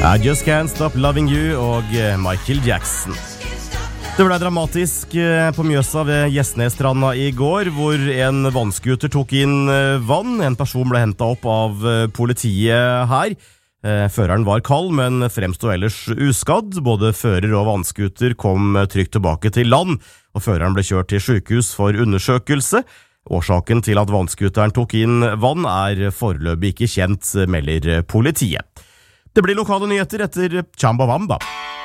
I Just Can't Stop Loving You og Michael Jackson. Det ble dramatisk på Mjøsa ved Gjesnesstranda i går, hvor en vannskuter tok inn vann. En person ble hentet opp av politiet her. Føreren var kald, men fremstod ellers uskadd. Både fører og vannskuter kom trygt tilbake til land, og føreren ble kjørt til sykehus for undersøkelse. Årsaken til at vannskuteren tok inn vann foreløpig ikke kjent, melder politiet. Det blir lokale nyheter etter Chamba Wamba.